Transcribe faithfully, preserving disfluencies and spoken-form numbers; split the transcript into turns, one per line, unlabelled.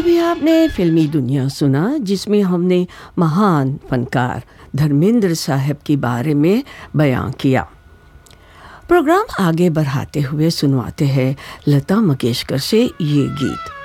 अभी आपने फिल्मी दुनिया सुना, जिसमें हमने महान फनकार धर्मेंद्र साहब के बारे में बयां किया। प्रोग्राम आगे बढ़ाते हुए सुनवाते हैं लता मंगेशकर से ये गीत।